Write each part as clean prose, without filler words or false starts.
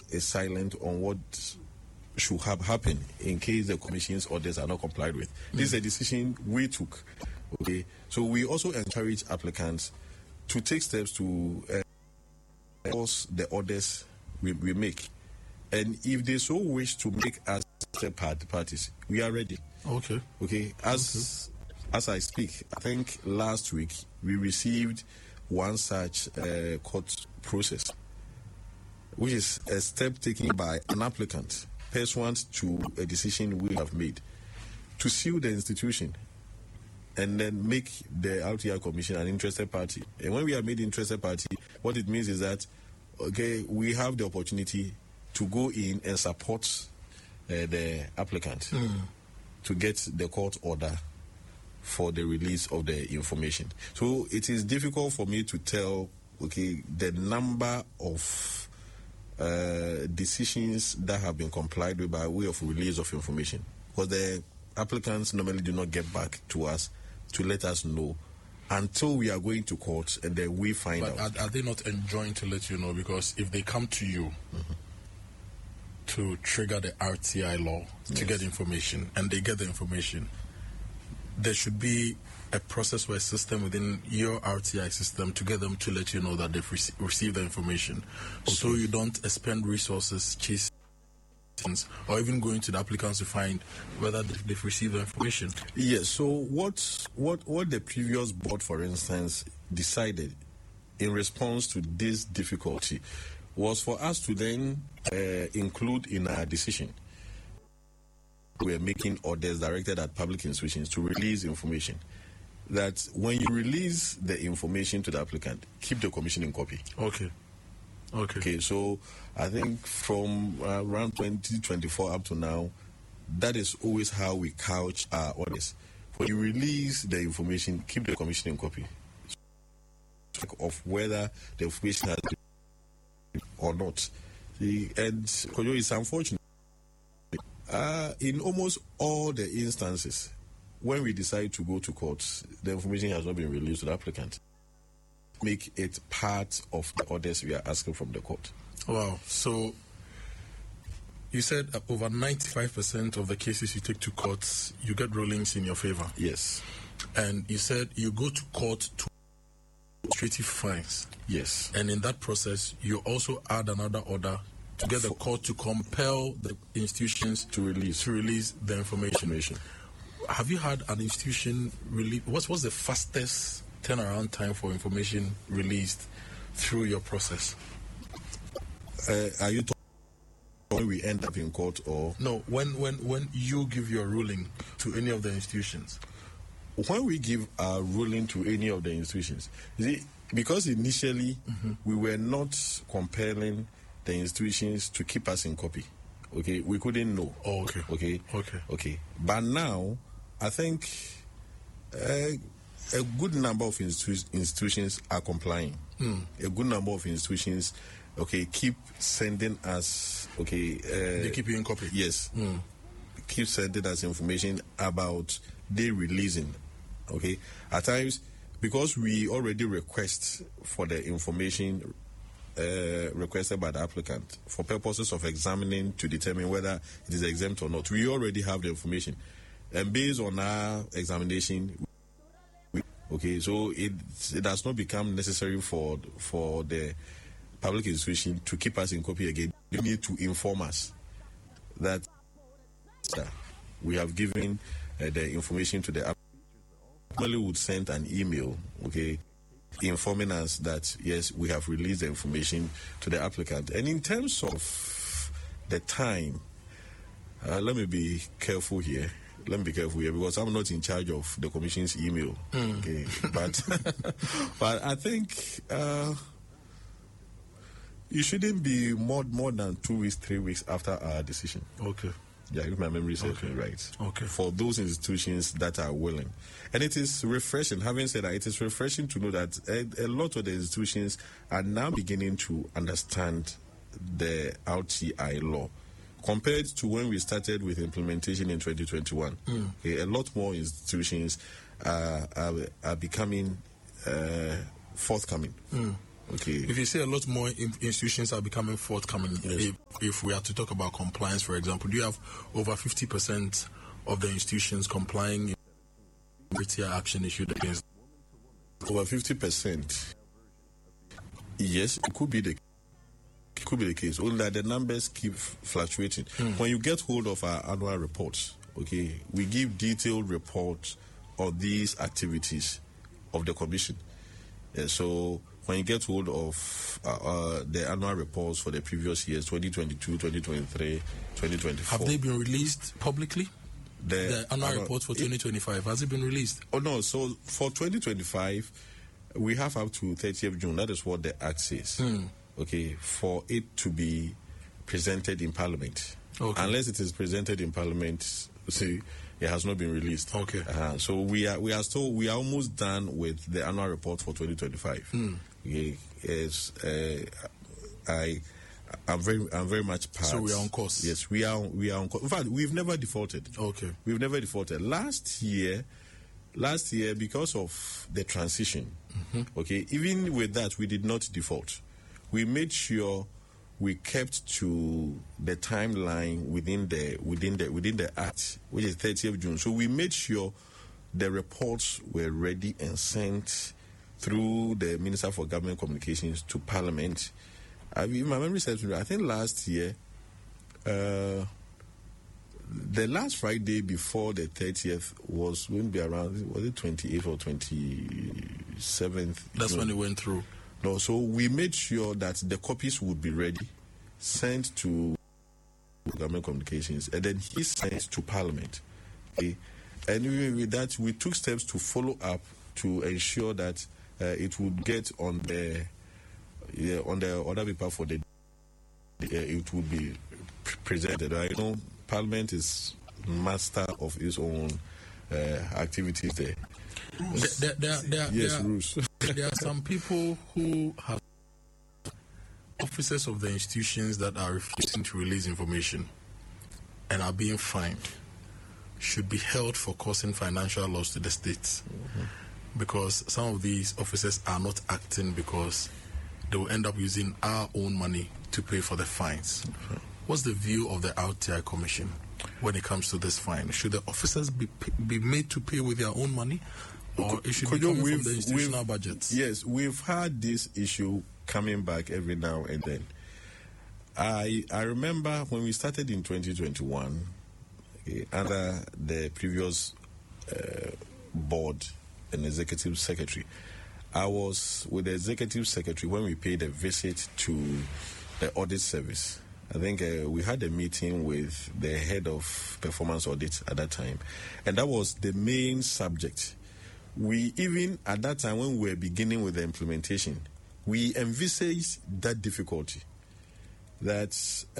is silent on what should have happened in case the commission's orders are not complied with. This is a decision we took. Okay, so we also encourage applicants to take steps to enforce the orders we make. And if they so wish to make us third parties, we are ready. Okay. As I speak, I think last week we received one such court process, which is a step taken by an applicant pursuant to a decision we have made to sue the institution and then make the RTI Commission an interested party. And when we are made interested party, what it means is that, we have the opportunity to go in and support the applicant to get the court order for the release of the information. So it is difficult for me to tell, the number of decisions that have been complied with by way of release of information, because the applicants normally do not get back to us to let us know until we are going to court, and then we find out. But are they not enjoined to let you know? Because if they come to you to trigger the RTI law to get information, and they get the information, there should be a process or a system within your RTI system to get them to let you know that they've received the information. So you don't expend resources chasing or even going to the applicants to find whether they've received the information. Yes, so what the previous board, for instance, decided in response to this difficulty was for us to then include in our decision, we are making orders directed at public institutions to release information, that when you release the information to the applicant, keep the commission in copy. Okay, so I think from around 2024 up to now, that is always how we couch our orders. When you release the information, keep the commission in copy of whether the information has been or not. And it's unfortunate. In almost all the instances, when we decide to go to court, the information has not been released to the applicant. Make it part of the orders we are asking from the court. Wow. So you said over 95% of the cases you take to courts, you get rulings in your favor. Yes. And you said you go to court to administrative fines. Yes. And in that process, you also add another order to get the court to compel the institutions to release the information. Have you had an institution release? What's the fastest turnaround time for information released through your process? Are you talking when we end up in court, or no? When you give your ruling to any of the institutions? When we give our ruling to any of the institutions, because initially we were not compelling the institutions to keep us in copy. Okay, we couldn't know. Oh, okay. Okay. But now, I think a good number of institutions are complying. A good number of institutions, keep sending us. They keep you in copy. Yes. Keep sending us information about they releasing. Okay. At times, because we already request for the information requested by the applicant for purposes of examining to determine whether it is exempt or not, we already have the information, and based on our examination, so it does not become necessary for the public institution to keep us in copy again. They need to inform us that we have given the information to the applicant. Normally would send an email, informing us that yes, we have released the information to the applicant. And in terms of the time, let me be careful here because I'm not in charge of the commission's email. But I think it shouldn't be more than 2 weeks, 3 weeks after our decision. Yeah, if my memory serves me right. For those institutions that are willing. And it is refreshing, having said that, it is refreshing to know that a lot of the institutions are now beginning to understand the RTI law. Compared to when we started with implementation in 2021, a lot more institutions are becoming forthcoming. Okay. If you say a lot more institutions are becoming forthcoming, Yes. if we are to talk about compliance, for example, do you have over 50% of the institutions complying with your action issued against? Over 50%. Yes, it could be the case. Only that the numbers keep fluctuating. When you get hold of our annual reports, okay, we give detailed reports of these activities of the commission. So when you get hold of the annual reports for the previous years, 2022, 2023, 2024. Have they been released publicly? The annual report for 2025, has it been released? Oh, no. So for 2025, we have up to 30th June. That is what the Act says. Okay, for it to be presented in Parliament. Okay. Unless it is presented in Parliament, see, it has not been released. Okay. So we are almost done with the annual report for 2025. Okay. Yes. I'm very much part. So we are on course. Yes, we are on course. In fact, we've never defaulted. Okay. We've never defaulted. Last year, because of the transition, okay, even with that, we did not default. We made sure we kept to the timeline within the Act, which is 30th June. So we made sure the reports were ready and sent through the Minister for Government Communications to Parliament. If my memory serves me, I think last year, the last Friday before the 30th was going to be around, was it 28th or 27th? That's when it went through. No, so we made sure that the copies would be ready, sent to Government Communications, and then he sent to Parliament. Okay? And even with that, we took steps to follow up to ensure that it would get on the other paper for the it would be presented. I know Parliament is master of its own activities there. Rules. There are some people who have officers of the institutions that are refusing to release information and are being fined, should be held for causing financial loss to the states. Because some of these officers are not acting because they will end up using our own money to pay for the fines. What's the view of the RTI Commission when it comes to this fine? Should the officers be made to pay with their own money, or it should be coming from the institutional budgets? Yes, we've had this issue coming back every now and then. I remember when we started in 2021, under the previous board and executive secretary, I was with the executive secretary when we paid a visit to the audit service. I think we had a meeting with the head of performance audit at that time, and that was the main subject. We even, at that time when we were beginning with the implementation, we envisaged that difficulty, that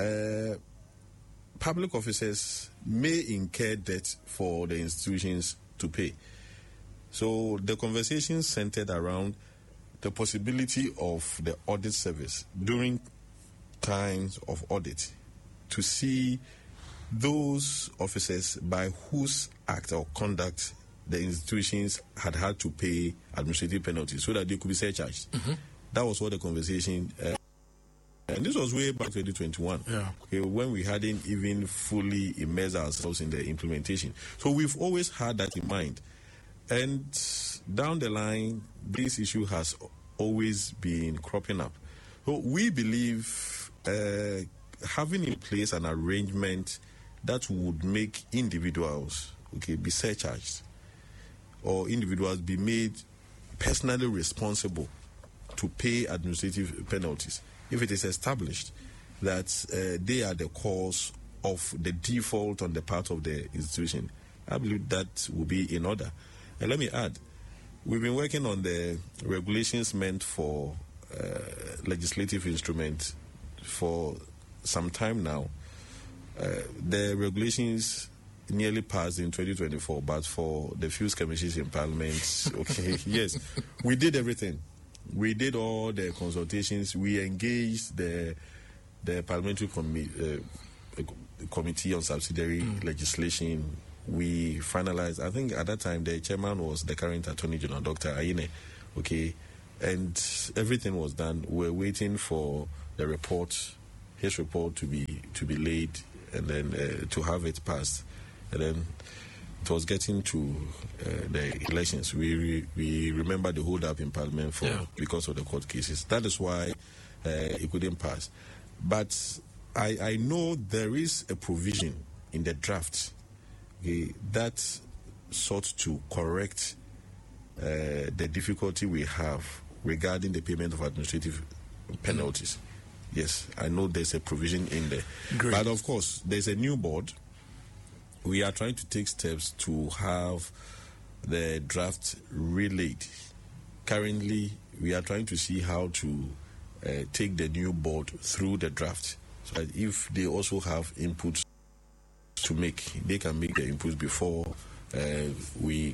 public officers may incur debt for the institutions to pay. So the conversation centered around the possibility of the audit service during times of audit to see those officers by whose act or conduct the institutions had to pay administrative penalties so that they could be surcharged. That was what the conversation, and this was way back 2021, okay, when we hadn't even fully immersed ourselves in the implementation. So we've always had that in mind. And down the line, this issue has always been cropping up. So we believe having in place an arrangement that would make individuals be surcharged, or individuals be made personally responsible to pay administrative penalties if it is established that they are the cause of the default on the part of the institution. I believe that will be in order. And let me add, we've been working on the regulations meant for legislative instruments for some time now. The regulations nearly passed in 2024, but for the few skirmishes in Parliament, yes, we did everything. We did all the consultations. We engaged the parliamentary committee on subsidiary legislation. We finalized. I think at that time the chairman was the current Attorney General, Dr. Ayine. and everything was done. We're waiting for the report, his report to be laid, and then to have it passed, and then it was getting to the elections. We remember the hold up in Parliament because of the court cases. That is why it couldn't pass. But I know there is a provision in the draft that sought to correct the difficulty we have regarding the payment of administrative penalties. Yes, I know there's a provision in there. Great. But of course, there's a new board. We are trying to take steps to have the draft relayed. Currently, we are trying to see how to take the new board through the draft. So that if they also have inputs to make, they can make the inputs before we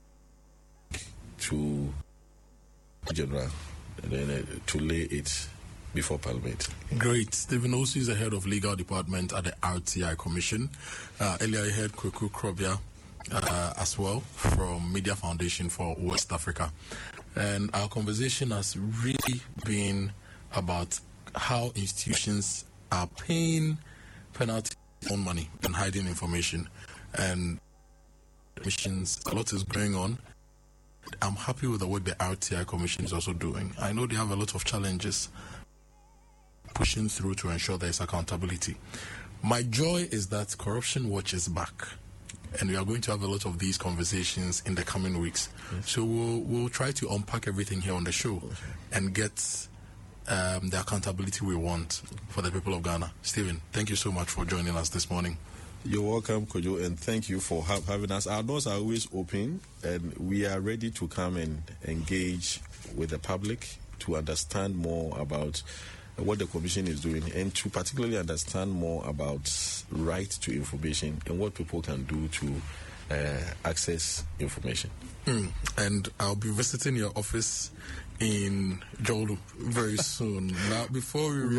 to general, and then to lay it before Parliament. Great. Stephen Osu is the head of legal department at the RTI Commission. Earlier I heard Kweku Krobia as well from Media Foundation for West Africa. And our conversation has really been about how institutions are paying penalty on money and hiding information. And missions, a lot is going on. I'm happy with the work the RTI Commission is also doing. I know they have a lot of challenges pushing through to ensure there is accountability. My joy is that Corruption Watch is back, and we are going to have a lot of these conversations in the coming weeks. Yes. So we'll try to unpack everything here on the show and get the accountability we want for the people of Ghana. Stephen, thank you so much for joining us this morning. You're welcome, Kojo, and thank you for having us. Our doors are always open, and we are ready to come and engage with the public to understand more about what the Commission is doing, and to particularly understand more about right to information and what people can do to access information. And I'll be visiting your office in Jolu very soon. Now, before we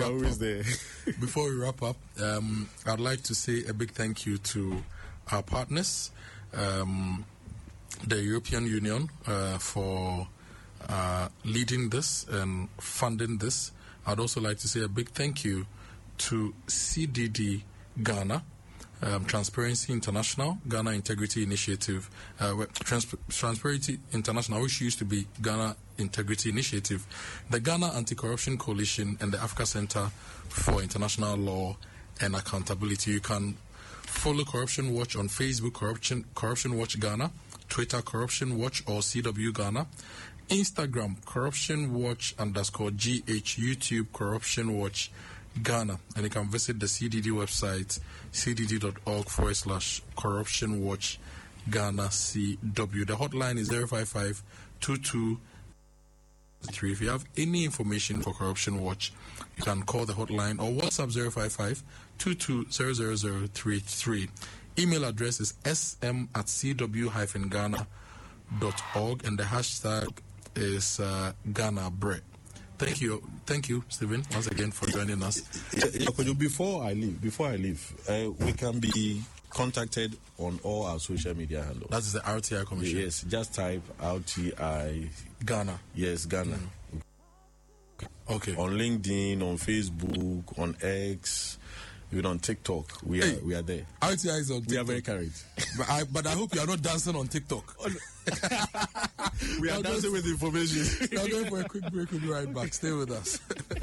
wrap up, I'd like to say a big thank you to our partners, the European Union, for leading this and funding this. I'd also like to say a big thank you to CDD Ghana, Transparency International, Ghana Integrity Initiative, Transparency International, which used to be Ghana Integrity Initiative, the Ghana Anti-Corruption Coalition, and the Africa Center for International Law and Accountability. You can follow Corruption Watch on Facebook, Corruption Watch Ghana, Twitter, Corruption Watch or CW Ghana, Instagram, Corruption Watch _GH, YouTube, Corruption Watch Ghana, and you can visit the CDD website, cdd.org/Corruption Watch Ghana CW. The hotline is 055-22. If you have any information for Corruption Watch, you can call the hotline or WhatsApp 055-22000033. Email address is sm@cw-ghana.org, and the hashtag is Ghana Bread. Thank you, Stephen, once again for joining us. Before I leave, we can be contacted on all our social media handles. That is the RTI Commission. Yes, just type RTI Ghana. Yes, Ghana. Okay. On LinkedIn, on Facebook, on X, even on TikTok, we are there. RTI is on TikTok. We are very carried. But I hope you are not dancing on TikTok. We are dancing with information. We are going for a quick break. We'll be right back. Stay with us.